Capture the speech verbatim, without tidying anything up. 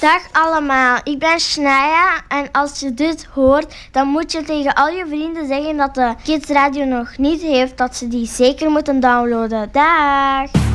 Dag allemaal, ik ben Shania en als je dit hoort, dan moet je tegen al je vrienden zeggen dat de Kids Radio nog niet heeft, dat ze die zeker moeten downloaden. Dag!